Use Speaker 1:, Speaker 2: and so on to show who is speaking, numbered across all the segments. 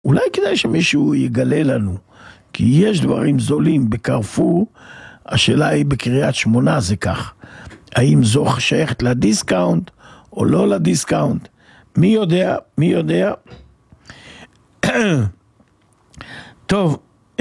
Speaker 1: אולי כדאי שמישהו יגלה לנו, כי יש דברים זולים בקרפור, השאלה היא בקריית שמונה זה כך. האם זו שייכת לדיסקאונט או לא לדיסקאונט? מי יודע? מי יודע? טוב,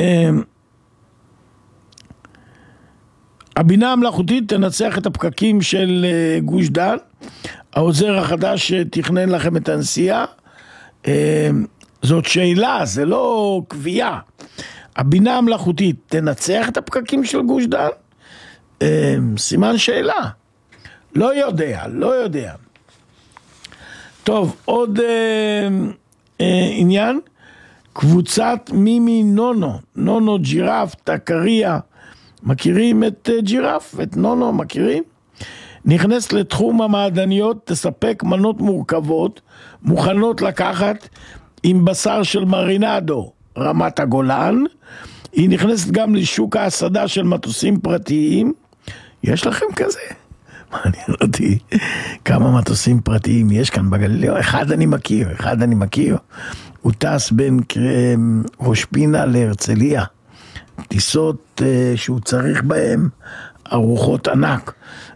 Speaker 1: הבינה המלאכותית תנצח את הפקקים של גוש דן. העוזר החדש שתכנן לכם את הנסיעה, זאת שאלה, זה לא קביעה. הבינה המלאכותית תנצח את הפקקים של גוש דן? סימן שאלה. לא יודע, לא יודע. טוב, עוד עניין. קבוצת מימי נונו, נונו ג'ירף, תקריה. מכירים את ג'ירף? את נונו מכירים? נכנס לתחום המעדניות, תספק מנות מורכבות, מוכנות לקחת עם בשר של מרינדו, רמת הגולן. היא נכנסת גם לשוק ההסעדה של מטוסים פרטיים. יש לכם כזה? מעניין אותי כמה מטוסים פרטיים יש כאן בגלילאו. אחד אני מכיר. הוא טס בין ראש פינה להרצליה. טיסות שהוא צריך בהם ארוחות ענק.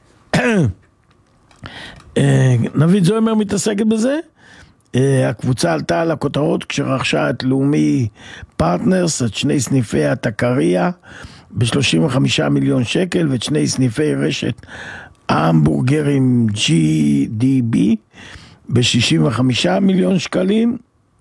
Speaker 1: נבית זוימר מתעסקת בזה. הקבוצה עלתה על הכותרות כשרכשה את לאומי פרטנרס, את שני סניפי התקריה ב-35 מיליון שקל, ואת שני סניפי רשת ההמבורגרים GDB ב-65 מיליון שקלים.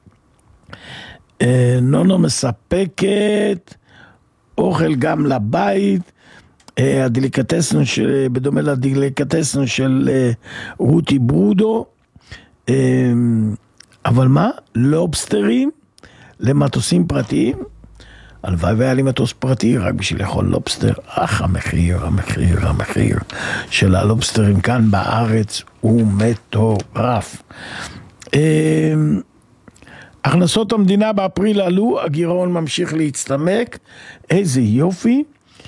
Speaker 1: נונו מספקת אוכל גם לבית, הדליקטסנו בדומה לדליקטסנו של רותי ברודו, אבל מה? לובסטרים למטוסים פרטיים? הלוואי והיה לי מטוס פרטי רק בשביל לאכול לובסטר. המחיר של הלובסטרים כאן בארץ הוא מטורף. הכנסות המדינה באפריל עלו, הגירעון ממשיך להצטמק, איזה יופי.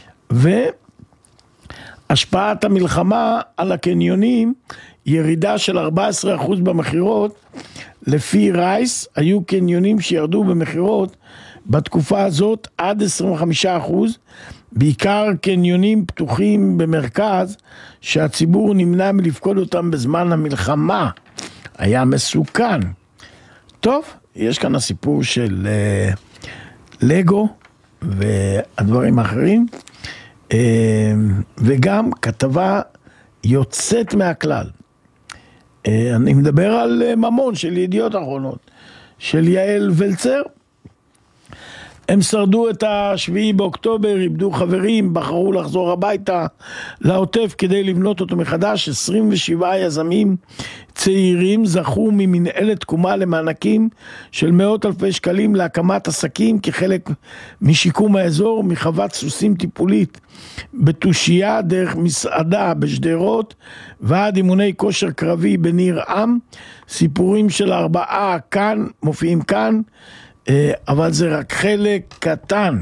Speaker 1: והשפעת המלחמה על הקניונים, ירידה של 14% במחירות. לפי רייס, היו קניונים שירדו במחירות בתקופה הזאת עד 25%, בעיקר קניונים פתוחים במרכז, שהציבור נמנע מלפקוד אותם בזמן המלחמה. היה מסוכן. טוב, יש כאן הסיפור של לגו והדברים האחרים, וגם כתבה יוצאת מהכלל. אני מדבר על ממון של ידיעות אחרונות, של יעל ולצר. הם שרדו את השביעי באוקטובר, איבדו חברים, בחרו לחזור הביתה לעוטף כדי לבנות אותו מחדש. 27 יזמים צעירים זכו ממנהלת תקומה למענקים של מאות אלפי שקלים להקמת עסקים כחלק משיקום האזור, מחוות סוסים טיפולית בתושייה, דרך מסעדה בשדרות ועד אימוני כושר קרבי בניר עם. סיפורים של 4 כאן, מופיעים כאן, אבל זה רק חלק קטן.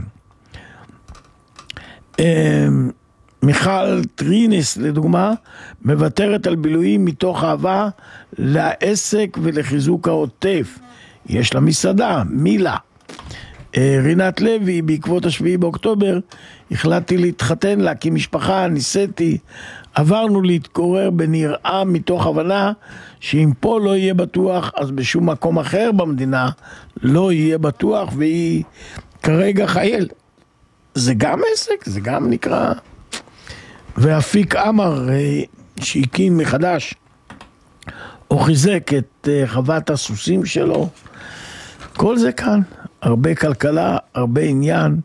Speaker 1: מיכל טריניס לדוגמה מבטרת על בילויים מתוך אהבה לעסק ולחיזוק העוטף. יש לה מסעדה, מילה. רינת לוי, בעקבות השביעי באוקטובר החלטתי להתחתן, להקים משפחה, ניסיתי, עברנו להתגורר בניר עם מתוך הבנה שאם פה לא יהיה בטוח אז בשום מקום אחר במדינה לא יהיה בטוח, והיא כרגע חייל. זה גם עסק, זה גם נקרא. ואפיק אמר שהקים מחדש או חיזק את חוות הסוסים שלו. כל זה כאן, הרבה כלכלה, הרבה עניין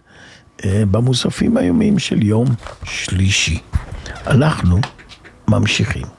Speaker 1: במוספים היומיים של יום שלישי. אנחנו ממשיכים.